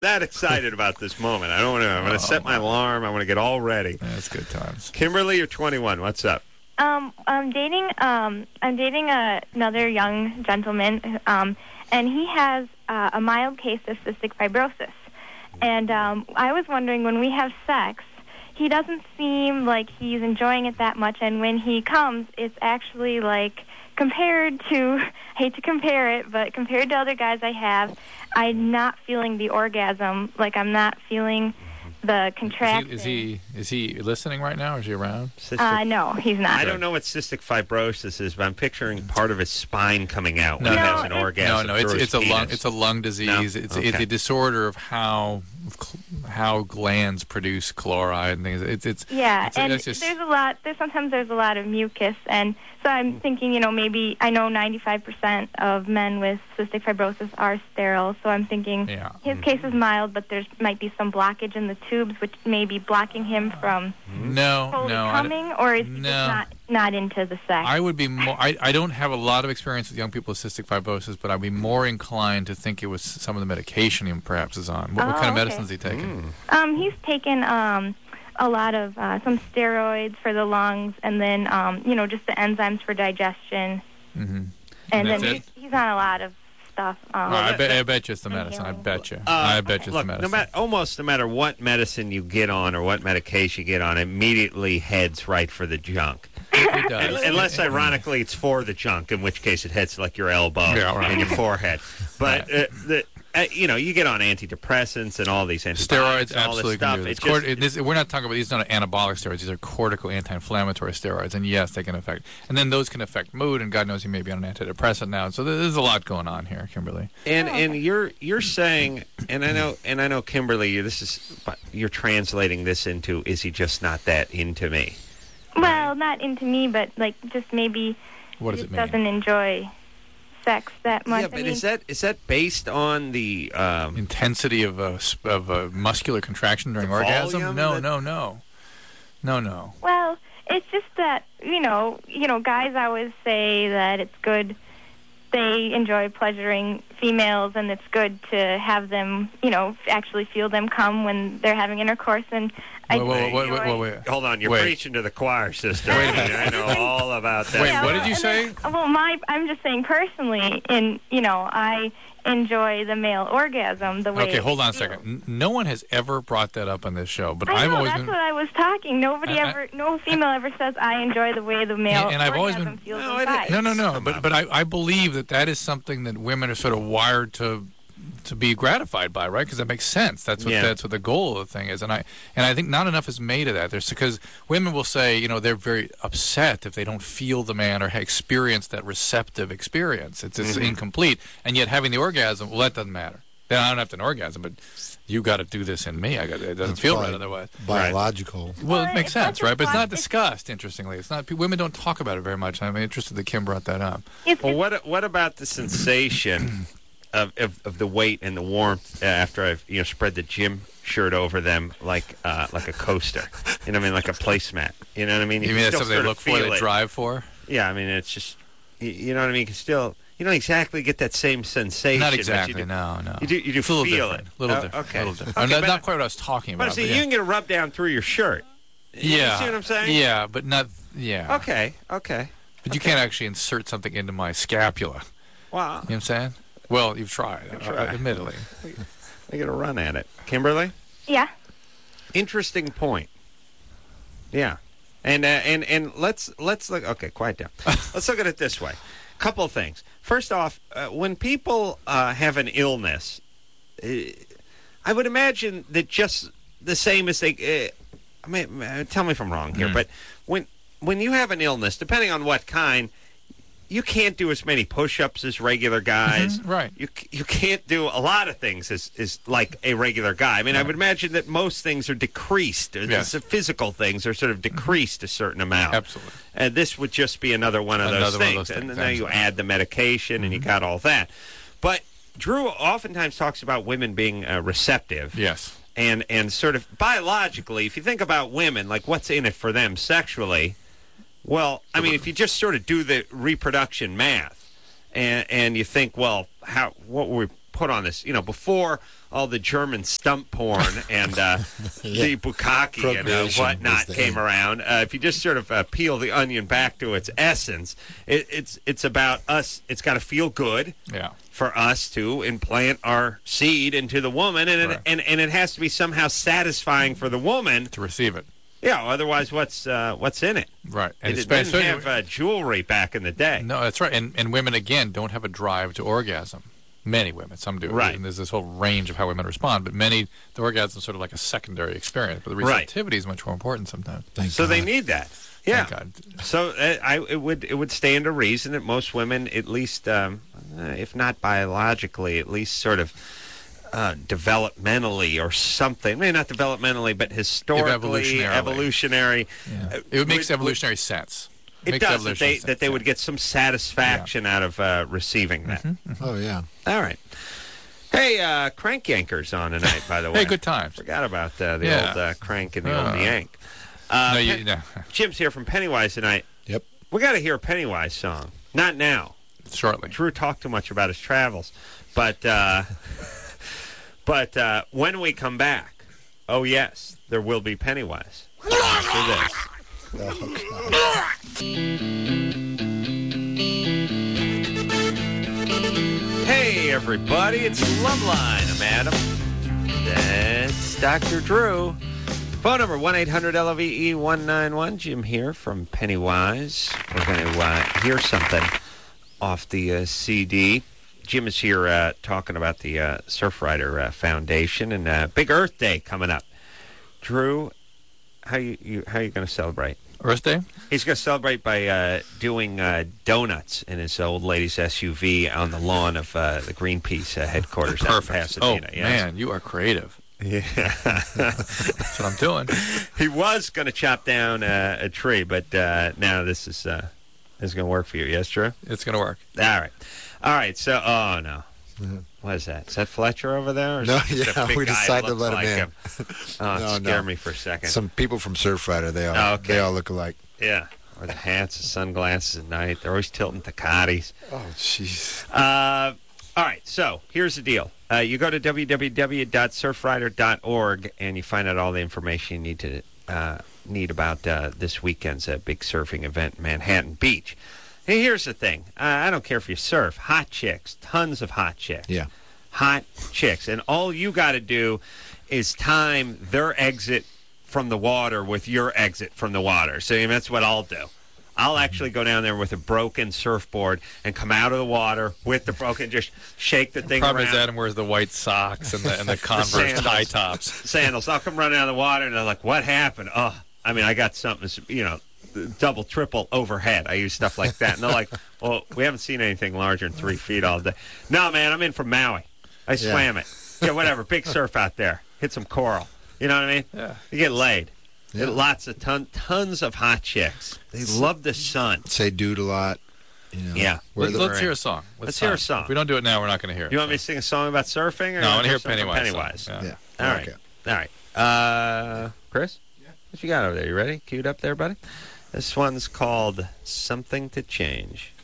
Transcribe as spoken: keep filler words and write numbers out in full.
that excited about this moment. I don't want to. I'm going to oh, set my alarm. I want to get all ready. That's good times. Kimberly, you're twenty-one. What's up? Um, I'm dating. Um, I'm dating a, another young gentleman, um, and he has uh, a mild case of cystic fibrosis. And um, I was wondering, when we have sex, he doesn't seem like he's enjoying it that much, and when he comes, it's actually like compared to, I hate to compare it, but compared to other guys I have, I'm not feeling the orgasm, like I'm not feeling the contraction. Is he, is he is he listening right now, or is he around? Cystic, uh, no, he's not. I don't know what cystic fibrosis is, but I'm picturing part of his spine coming out when no, he no, has an orgasm. No, no, it's, it's a penis. lung it's a lung disease. No? It's okay. It's a disorder of how how glands produce chloride and things. It's it's yeah, it's, and it's just, there's a lot. There's sometimes there's a lot of mucus, and so I'm thinking, you know, maybe I know ninety-five percent of men with cystic fibrosis are sterile, so I'm thinking yeah. his case is mild, but there might be some blockage in the tubes, which may be blocking him from no, fully no, coming, or is he no. just not not into the sex? I would be more. I, I don't have a lot of experience with young people with cystic fibrosis, but I'd be more inclined to think it was some of the medication he perhaps is on. What, oh, what kind of okay. medicine is he taking? Mm. Um, he's taken um. a lot of uh, some steroids for the lungs, and then um, you know, just the enzymes for digestion. Mm-hmm. And, and then that's he's, he's on a lot of stuff. Um, well, I, bet, I bet you it's the medicine. I bet you. Uh, I bet you it's look, the medicine. No matter, almost no matter what medicine you get on or what medication you get on, it immediately heads right for the junk. It does. Unless, ironically, it's for the junk, in which case it hits like your elbow yeah, right. and your forehead. But right. uh, the. Uh, you know, you get on antidepressants and all these steroids. And all absolutely, this stuff. can do It's Cord- just, this, we're not talking about these. Are not anabolic steroids. These are cortical anti-inflammatory steroids, and yes, they can affect. And then those can affect mood. And God knows, you may be on an antidepressant now. So there's a lot going on here, Kimberly. And and you're you're saying, and I know, and I know, Kimberly, this is you're translating this into, is he just not that into me? Well, not into me, but like just maybe. What does he it mean? Doesn't enjoy sex that much. Yeah, but I mean, is that is that based on the um, intensity of a of a muscular contraction during orgasm? No, that... no, no, no, no. Well, it's just that you know, you know, guys always say that it's good. They enjoy pleasuring females, and it's good to have them, you know, actually feel them come when they're having intercourse. And I wait, wait, wait, enjoy... wait, wait, wait. Hold on, you're wait. preaching to the choir, sister. Wait a minute, I know all about that. Wait, yeah, what well, did you say? Then, well, my, I'm just saying personally, in you know, I enjoy the male orgasm the way. Okay, hold on a feel. second. No one has ever brought that up on this show, but I I've know, always that's been. what I was talking. Nobody I, I, ever, no female ever says I enjoy the way the male and, and I've always orgasm been, feels no, inside. No, no, no. But but I, I believe that that is something that women are sort of wired to to be gratified by, right? Because that makes sense. That's what yeah. that's what the goal of the thing is, and I and I think not enough is made of that. There's because women will say, you know, they're very upset if they don't feel the man or experience that receptive experience. It's it's mm-hmm. incomplete, and yet having the orgasm, well, that doesn't matter. Then I don't have to an orgasm, but you got to do this in me. I got it doesn't That's feel bi- right otherwise. Biological. Right. Well, it makes sense, right? But it's not plastic. discussed. Interestingly, it's not. Women don't talk about it very much. I'm interested that Kim brought that up. It's, Well, what what about the sensation of, of of the weight and the warmth after I've you know spread the gym shirt over them like uh, like a coaster? You know what I mean, like a placemat. You know what I mean? You, you mean that's still something they sort of look for, feel they it. drive for? Yeah, I mean it's just you, you know what I mean. You can still you don't exactly get that same sensation. Not but exactly. You do, no, no. You do you do it's a little feel different. it. A little Oh, different. okay. A little different. Okay, not, but- not quite what I was talking about. But see, but you yeah. can get a rub down through your shirt. Yeah. You see what I'm saying? Yeah, but not. Yeah. Okay. Okay. But you Okay. can't actually insert something into my scapula. Wow. You know what I'm saying? Well, you've tried, I've uh, tried. admittedly. I get a run at it. Kimberly? yeah. Interesting point. Yeah. And uh, and and let's let's look okay, quiet down. Let's look at it this way. Couple of things. First off, uh, when people uh, have an illness, uh, I would imagine that just the same as they uh, I mean uh, tell me if I'm wrong here, Mm. but when when you have an illness, depending on what kind, you can't do as many push-ups as regular guys. Mhm, right. You you can't do a lot of things as, as like a regular guy. I mean, I would imagine that most things are decreased. Yes. The physical things are sort of decreased a certain amount. Absolutely. And this would just be another one of Another those one of things. those And things, then now you absolutely. add the medication and you got all that. But Drew oftentimes talks about women being uh, receptive. Yes. And, and sort of biologically, if you think about women, like what's in it for them sexually, well, I mean, if you just sort of do the reproduction math and, and you think, well, how what were we put on this? You know, before all the German stump porn and uh, Yeah. the bukkake and uh, Procreation whatnot is the came aim. around. Uh, if you just sort of uh, peel the onion back to its essence, it, it's it's about us. It's got to feel good Yeah. for us to implant our seed into the woman, and it, Right. and and it has to be somehow satisfying for the woman. To receive it. Yeah, otherwise, what's uh, what's in it? Right. And It it's didn't especially- have uh, jewelry back in the day. No, that's right. And and women again don't have a drive to orgasm. Many women, some do. Right. And there's this whole range of how women respond, but many the orgasm is sort of like a secondary experience. But the Right. receptivity is much more important sometimes. Thank So God. they need that. Yeah. Thank God. So uh, I it would it would stand to reason that most women, at least um, uh, if not biologically, at least sort of uh, developmentally or something. Maybe not developmentally, but historically, Evolutionarily. evolutionary. Yeah. uh, It makes would- evolutionary sense. It makes does that evolutionary they sense, that they yeah. would get some satisfaction out of uh, receiving that. Oh, yeah. All right. Hey, uh, Crank Yankers on tonight, by the way. Hey, good times. Forgot about uh, the Yeah. old uh, Crank and the old Uh, Yank. Uh, no, you, Pen- no. Jim's here from Pennywise tonight. Yep. We got to hear a Pennywise song. Not now. Shortly. Drew talked too much about his travels, but uh, but uh, when we come back, oh yes, there will be Pennywise after this. Oh, God. Hey everybody, it's Loveline. I'm Adam. That's Doctor Drew. Phone number one eight hundred L O V E one nine one. Jim here from Pennywise. We're going to uh, hear something off the uh, C D. Jim is here uh, talking about the uh, Surfrider uh, Foundation and uh, Big Earth Day coming up. Drew, how you, you how you going to celebrate? Earth Day? He's going to celebrate by uh, doing uh, donuts in his old lady's S U V on the lawn of uh, the Greenpeace uh, headquarters out in Pasadena. Oh, yes. man, you are creative. Yeah. That's what I'm doing. He was going to chop down uh, a tree, but uh, now this is uh, this is going to work for you. Yes, Drew? It's going to work. All right. All right. So, oh, no. Mhm. What is that? Is that Fletcher over there? Or is No, it just a yeah, big we guy decided that to let looks him like in. Oh, it No, scared no. me for a second. Some people from Surfrider, they all, Oh, okay. they all look alike. Yeah. Or the hats, the sunglasses at night. They're always tilting Ducatis. Oh, jeez. Uh, all right, so here's the deal. Uh, you go to w w w dot surfrider dot org and you find out all the information you need to uh, need about uh, this weekend's uh, big surfing event in Manhattan Beach. Hey, here's the thing. Uh, I don't care if you surf. Hot chicks. Tons of hot chicks. Yeah. Hot chicks. And all you got to do is time their exit from the water with your exit from the water. So that's what I'll do. I'll actually go down there with a broken surfboard and come out of the water with the broken, just shake the thing Problem around. is Adam wears the white socks and the, and the Converse sandals. high tops. Sandals. I'll come running out of the water, and they're like, what happened? Oh, I mean, I got something, you know, double, triple overhead. I use stuff like that. And they're like, well, we haven't seen anything larger than three feet all day. No, man, I'm in from Maui. I swam it. Yeah, whatever. Big surf out there. Hit some coral. You know what I mean? Yeah. You get laid. Yeah. Lots of ton, tons of hot chicks. They love the sun. Say dude a lot. You know, Yeah. wear Let's, the- let's hear a song. Let's hear a time. song. If we don't do it now, we're not going to hear it. You want me to sing a song about surfing? Or No, I want to hear something from Pennywise. Pennywise. song. Yeah. Yeah. All I right. like it. All right. Uh, Chris? Yeah. What you got over there? You ready? Queued up there, buddy? This one's called Something to Change.